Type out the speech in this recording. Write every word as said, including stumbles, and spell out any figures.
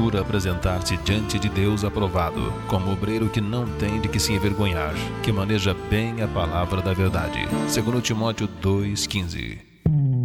procura apresentar-se diante de Deus aprovado, como obreiro que não tem de que se envergonhar, que maneja bem a palavra da verdade. Segundo Timóteo dois, quinze.